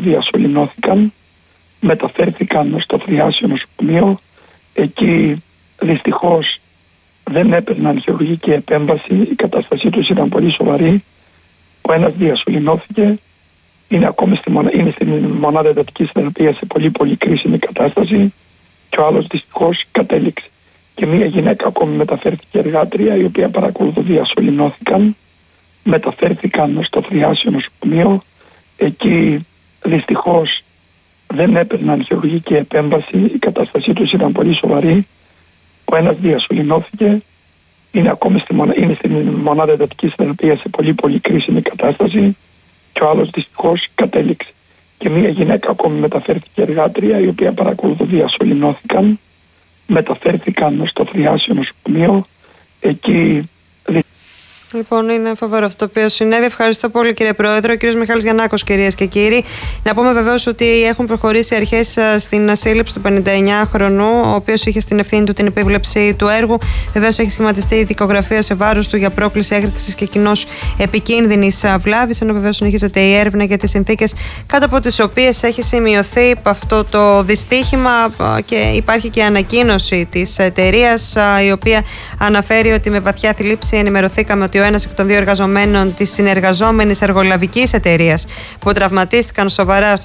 διασωληνώθηκαν, μεταφέρθηκαν στο Θριάσιο νοσοκομείο. Εκεί δυστυχώς δεν έπαιρναν χειρουργική επέμβαση, η κατάστασή τους ήταν πολύ σοβαρή. Ο ένας διασωληνώθηκε, είναι ακόμη είναι στην μονάδα εντατικής θεραπείας σε πολύ κρίσιμη κατάσταση, και ο άλλος δυστυχώς κατέληξε. Και μία γυναίκα ακόμη μεταφέρθηκε εργάτρια, η οποία διασωληνώθηκαν, μεταφέρθηκαν στο Θριάσιο νοσοκομείο. Εκεί δυστυχώς δεν έπαιρναν χειρουργική επέμβαση, η κατάστασή τους ήταν πολύ σοβαρή. Ο ένας διασωληνώθηκε, είναι ακόμη είναι στην μονάδα εντατικής θεραπείας σε πολύ κρίσιμη κατάσταση, και ο άλλος δυστυχώς κατέληξε. Και μία γυναίκα ακόμη μεταφέρθηκε εργάτρια, η οποία διασωληνώθηκαν, μεταφέρθηκαν στο Θριάσιο νοσοκομείο. Εκεί Λοιπόν, είναι φοβερό αυτό το οποίο συνέβη. Ευχαριστώ πολύ, κύριε Πρόεδρο. Ο κύριος Μιχάλης Γιαννάκος, κυρίες και κύριοι. Να πούμε βεβαίως ότι έχουν προχωρήσει αρχές στην σύλληψη του 59χρονου, ο οποίος είχε στην ευθύνη του την επίβλεψη του έργου. Βεβαίως έχει σχηματιστεί η δικογραφία σε βάρος του για πρόκληση έκρηξης και κοινώς επικίνδυνης βλάβης, ενώ βεβαίως συνεχίζεται η έρευνα για τις συνθήκες κάτω από τις οποίες έχει σημειωθεί αυτό το δυστύχημα, και υπάρχει και ανακοίνωση της εταιρείας, η οποία αναφέρει ότι με βαθιά θλίψη ενημερωθήκαμε ότι ο ένας εκ των δύο εργαζομένων της συνεργαζόμενης εργολαβικής εταιρείας που τραυματίστηκαν σοβαρά στο